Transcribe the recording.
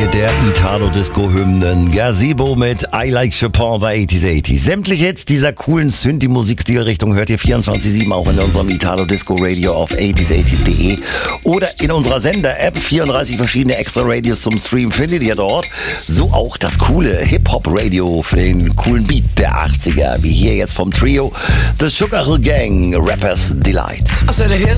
der Italo-Disco-Hymnen. Gazebo mit I Like Chopin bei 80s. Sämtliche Hits dieser coolen Synthi-Musikstilrichtung hört ihr 24/7 auch in unserem Italo-Disco-Radio auf 80s80s.de oder in unserer Sender-App. 34 verschiedene Extra-Radios zum Stream findet ihr dort. So auch das coole Hip-Hop-Radio für den coolen Beat der 80er, wie hier jetzt vom Trio The Sugar Hill Gang, Rappers Delight. I said a hit